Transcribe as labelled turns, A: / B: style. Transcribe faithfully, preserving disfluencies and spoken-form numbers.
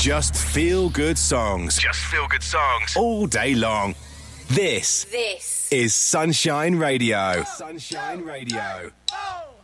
A: Just feel good songs. Just feel good songs. All day long. This.
B: This
A: is Sunshine Radio. Sunshine Radio.
B: Oh.